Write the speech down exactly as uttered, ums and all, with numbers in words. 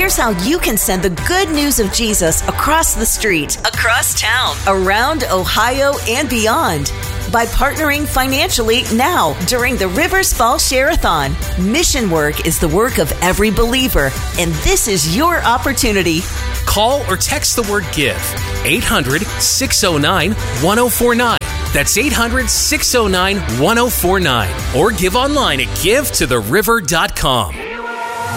Here's how you can send the good news of Jesus across the street, across town, around Ohio, and beyond. By partnering financially now during the Rivers Fall Share-a-thon. Mission work is the work of every believer, and this is your opportunity. Call or text the word GIVE, eight hundred, six oh nine, one oh four nine. That's eight hundred, six oh nine, one oh four nine. Or give online at give to the river dot com.